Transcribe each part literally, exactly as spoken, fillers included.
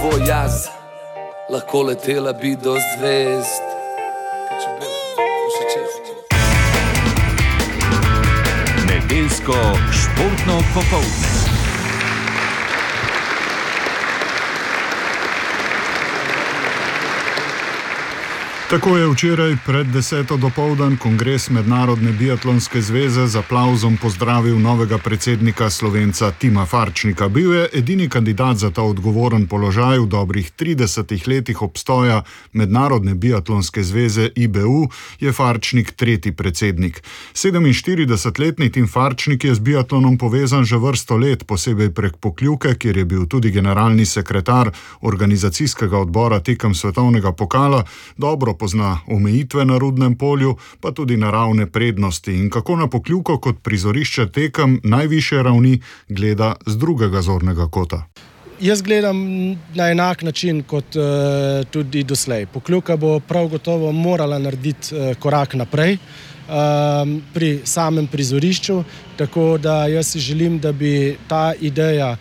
tvoj jaz, lahko letela bi do zvezd. Nedeljsko športno popoldne. Tako je včeraj pred deseto dopoldan kongres Mednarodne biatlonske zveze z aplavzom pozdravil novega predsednika Slovenca Tima Farčnika. Bil je edini kandidat za ta odgovoren položaj v dobrih tridesetih letih obstoja Mednarodne biatlonske zveze I B U, je Farčnik tretji predsednik. sedeminštiridesetletni Tim Farčnik je z biatlonom povezan že vrsto let, posebej prek Pokljuke, kjer je bil tudi generalni sekretar organizacijskega odbora tekem svetovnega pokala, dobro pozna omejitve na Rudnem polju, pa tudi naravne prednosti in kako na Pokljuko kot prizorišče tekem najvišje ravni gleda z drugega zornega kota. Jaz gledam na enak način kot uh, tudi doslej. Pokljuka bo prav gotovo morala narediti uh, korak naprej um, pri samem prizorišču, tako da jaz si želim, da bi ta ideja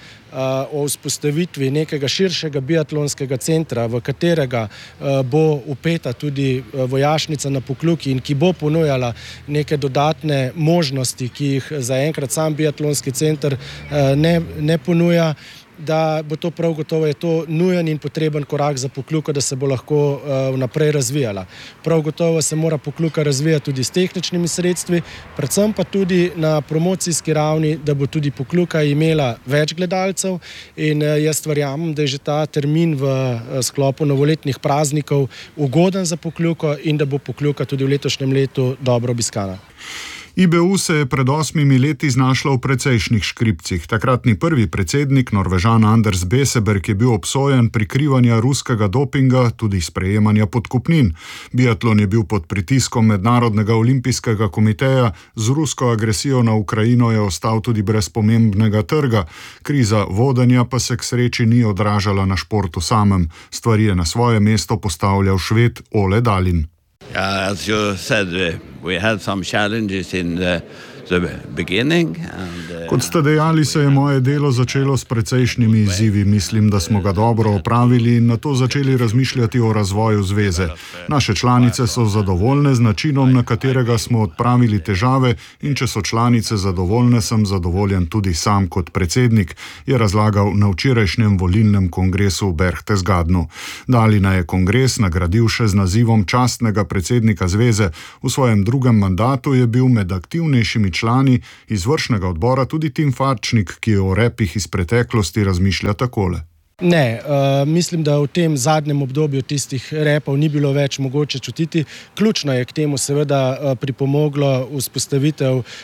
o vzpostavitvi nekega širšega biatlonskega centra, v katerega bo vpeta tudi vojašnica na Pokljuki in ki bo ponujala neke dodatne možnosti, ki jih zaenkrat sam biatlonski center ne, ne ponuja, da bo to prav gotovo je to nujen in potreben korak za Pokljuko, da se bo lahko vnaprej uh, razvijala. Prav gotovo se mora Pokljuka razvijati tudi s tehničnimi sredstvi, predvsem pa tudi na promocijski ravni, da bo tudi Pokljuka imela več gledalcev in uh, jaz verjamem, da je že ta termin v uh, sklopu novoletnih praznikov ugoden za Pokljuko in da bo Pokljuka tudi v letošnjem letu dobro obiskana. I B U se je pred osmimi leti znašla v precejšnjih škripcih. Takratni prvi predsednik, Norvežan Anders Beseberg, je bil obsojen prikrivanja ruskega dopinga, tudi sprejemanja podkupnin. Biatlon je bil pod pritiskom Mednarodnega olimpijskega komiteja, z rusko agresijo na Ukrajino je ostal tudi brez pomembnega trga. Kriza vodenja pa se k sreči ni odražala na športu samem. Stvari je na svoje mesto postavljal Šved Ole Dahlin. Uh, as you said, uh, we had some challenges in the, the beginning. And, uh, Kot ste dejali, se je moje delo začelo s precejšnjimi izzivi. Mislim, da smo ga dobro opravili in na to začeli razmišljati o razvoju zveze. Naše članice so zadovoljne z načinom, na katerega smo odpravili težave in če so članice zadovoljne, sem zadovoljen tudi sam kot predsednik, je razlagal na včerajšnjem volilnem kongresu v Berchtesgadenu. Dahlina je kongres nagradil še z nazivom častnega predsednika zveze. V svojem drugem mandatu je bil med aktivnejšimi člani izvršnega odbora tudi Tim Farčnik, ki o repih iz preteklosti razmišlja takole. Ne, uh, mislim, da v tem zadnjem obdobju tistih repov ni bilo več mogoče čutiti. Ključno je k temu seveda uh, pripomoglo vzpostavitev uh,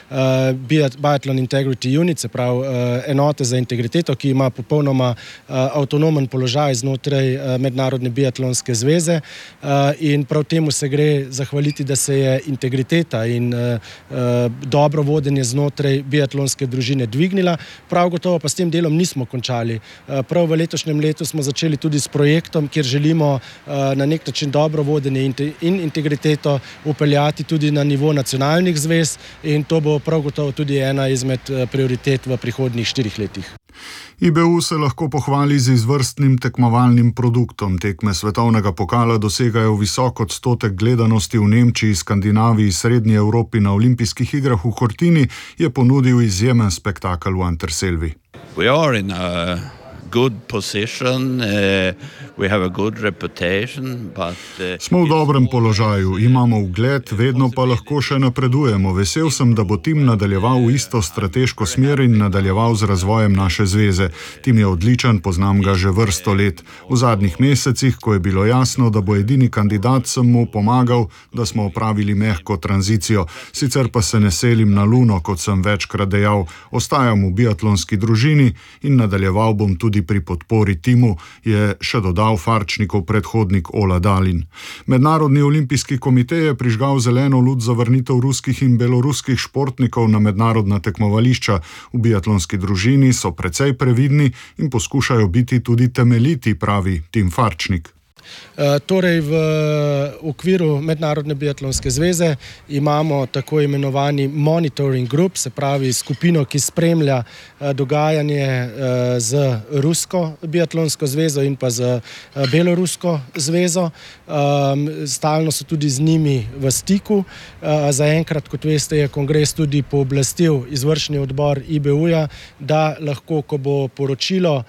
Biathlon Integrity Unit, se pravi uh, enote za integriteto, ki ima popolnoma uh, avtonomen položaj znotraj uh, Mednarodne biatlonske zveze uh, in prav temu se gre zahvaliti, da se je integriteta in uh, uh, dobro vodenje znotraj biatlonske družine dvignila. Prav gotovo pa s tem delom nismo končali. Uh, prav v letošnjem letu smo začeli tudi s projektom, kjer želimo uh, na nek način dobro vodenje in, te, in integriteto upeljati tudi na nivo nacionalnih zvez in to bo prav gotovo tudi ena izmed uh, prioritet v prihodnjih štirih letih. I B U se lahko pohvali z izvrstnim tekmovalnim produktom. Tekme svetovnega pokala dosegajo visok odstotek gledanosti v Nemčiji, Skandinaviji, Srednji Evropi. Na olimpijskih igrah v Cortini je ponudil izjemen spektakel v Anterselvi. We are in a good position, uh, we have a good reputation, but uh, Smo v dobrem položaju, imamo ugled, vedno pa lahko še napredujemo. Vesel sem, da bo Tim nadaljeval v isto strateško smer in nadaljeval z razvojem naše zveze. Tim je odličen, poznam ga že vrsto let. V zadnjih mesecih, ko je bilo jasno, da bo edini kandidat, sem mu pomagal, da smo opravili mehko tranzicijo. Sicer pa se ne selim na luno, kot sem večkrat dejal. Ostajam v biatlonski družini in nadaljeval bom tudi pri podpori Timu, je še dodal Farčnikov predhodnik Ola Dahlin. Mednarodni olimpijski komitej je prižgal zeleno luč za vrnitev ruskih in beloruskih športnikov na mednarodna tekmovališča. V biatlonski družini so precej previdni in poskušajo biti tudi temeljiti, pravi Tim Farčnik. Torej v okviru Mednarodne biatlonske zveze imamo tako imenovani monitoring group, se pravi skupino, ki spremlja dogajanje z Rusko biatlonsko zvezo in pa z Belorusko zvezo. Stalno so tudi z njimi v stiku. Zaenkrat, kot veste, je kongres tudi pooblastil izvršni odbor I B U-ja, da lahko, ko bo poročilo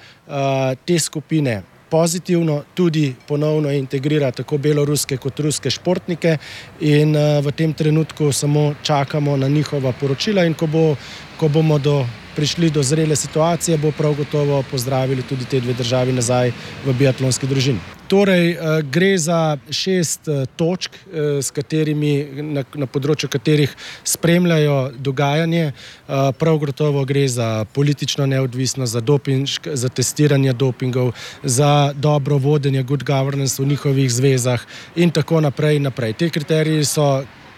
te skupine pozitivno, tudi ponovno integrira tako beloruske kot ruske športnike in v tem trenutku samo čakamo na njihova poročila in ko, bo, ko bomo do, prišli do zrele situacije, bo prav gotovo pozdravili tudi te dve državi nazaj v biatlonski družini. Torej, gre za šest točk, s katerimi, na, na področju katerih spremljajo dogajanje. Prav gotovo gre za politično neodvisnost, za doping, za testiranje dopingov, za dobro vodenje, good governance v njihovih zvezah in tako naprej in naprej. Te kriteriji so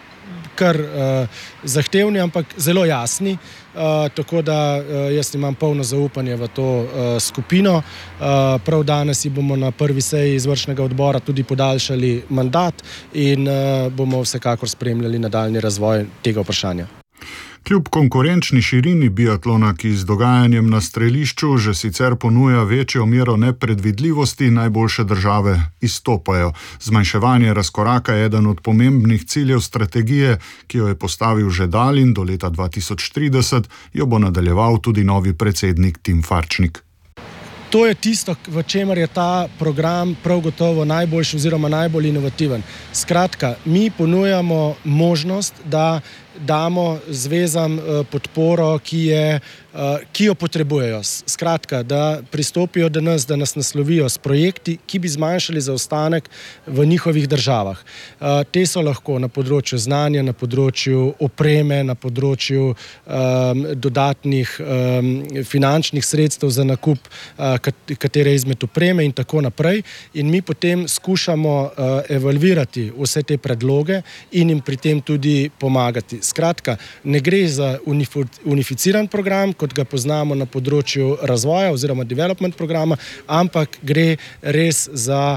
kar uh, zahtevni, ampak zelo jasni, uh, tako da uh, jaz imam polno zaupanje v to uh, skupino. Uh, prav danes bomo na prvi seji izvršnega odbora tudi podaljšali mandat in uh, bomo vsekakor spremljali nadaljnji razvoj tega vprašanja. Kljub konkurenčni širini biatlona, ki z dogajanjem na strelišču že sicer ponuja večjo mero nepredvidljivosti, najboljše države izstopajo. Zmanjševanje razkoraka je eden od pomembnih ciljev strategije, ki jo je postavil že Dalin do leta dva tisoč trideset, jo bo nadaljeval tudi novi predsednik Tim Farčnik. To je tisto, v čemer je ta program prav gotovo najboljši oziroma najbolj inovativen. Skratka, mi ponujamo možnost, da damo zvezam podporo, ki, je, ki jo potrebujejo. Skratka, da pristopijo do nas, da nas naslovijo s projekti, ki bi zmanjšali zaostanek v njihovih državah. Te so lahko na področju znanja, na področju opreme, na področju um, dodatnih um, finančnih sredstev za nakup uh, katere izmed opreme in tako naprej. In mi potem skušamo uh, evalvirati vse te predloge in jim pri tem tudi pomagati. Skratka, ne gre za unificiran program, kot ga poznamo na področju razvoja oziroma development programa, ampak gre res za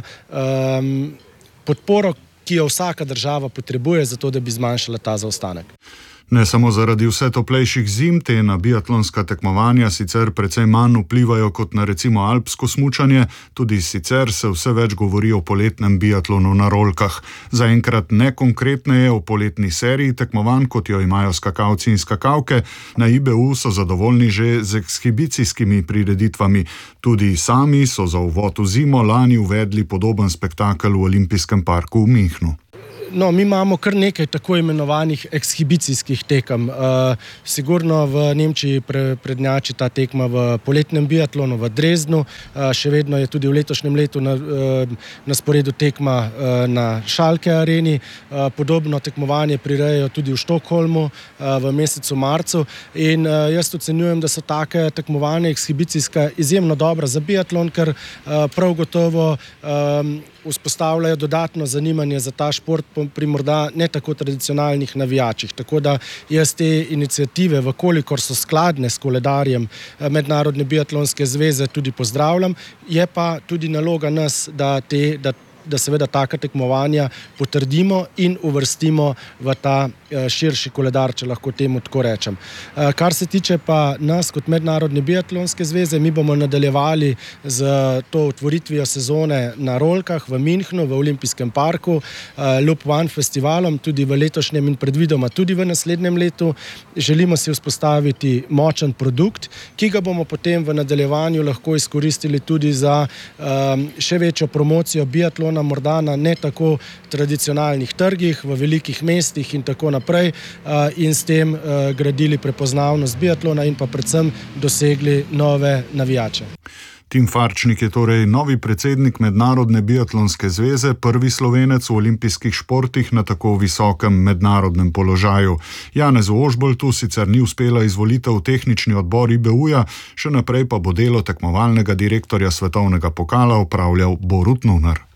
um, podporo, ki jo vsaka država potrebuje, zato da bi zmanjšala ta zaostanek. Ne samo zaradi vse toplejših zim, te na biatlonska tekmovanja sicer precej manj vplivajo kot na recimo alpsko smučanje, tudi sicer se vse več govori o poletnem biatlonu na rolkah. Zaenkrat ne konkretneje o poletni seriji tekmovanj, kot jo imajo skakalci in skakalke. Na I B U so zadovoljni že z ekshibicijskimi prireditvami. Tudi sami so za uvod v zimo lani uvedli podoben spektakel v Olimpijskem parku v Münchnu. No, mi imamo kar nekaj tako imenovanih ekshibicijskih tekem. Uh, sigurno v Nemčiji pre, prednjači ta tekma v poletnem biatlonu v Dresdnu. Uh, še vedno je tudi v letošnjem letu na, uh, na sporedu tekma uh, na Schalke areni. Uh, podobno tekmovanje prirejajo tudi v Štokholmu uh, v mesecu marcu. In uh, jaz ocenjujem, da so take tekmovanja ekshibicijska izjemno dobra za biatlon, ker uh, prav gotovo um, vzpostavljajo dodatno zanimanje za ta šport pri morda ne tako tradicionalnih navijačih. Tako da jaz te iniciative, vkolikor so skladne s koledarjem Mednarodne biatlonske zveze, tudi pozdravljam. Je pa tudi naloga nas, da te, da da seveda taka tekmovanja potrdimo in uvrstimo v ta širši koledar, če lahko temu tako rečem. Kar se tiče pa nas kot Mednarodne biatlonske zveze, mi bomo nadaljevali z to otvoritvijo sezone na rolkah v Münchnu, v Olimpijskem parku, Loop One festivalom, tudi v letošnjem in predvidoma tudi v naslednjem letu. Želimo si vzpostaviti močen produkt, ki ga bomo potem v nadaljevanju lahko izkoristili tudi za um, še večjo promocijo biatlona, morda na ne tako tradicionalnih trgih, v velikih mestih in tako naprej uh, in s tem uh, gradili prepoznavnost biatlona in pa predvsem dosegli nove navijače. Tim Farčnik je torej novi predsednik Mednarodne biatlonske zveze, prvi Slovenec v olimpijskih športih na tako visokem mednarodnem položaju. Janezu Ožboltu sicer ni uspela izvolitev v tehnični odbor I B U-ja, še naprej pa bo delo tekmovalnega direktorja svetovnega pokala opravljal Borut Nunar.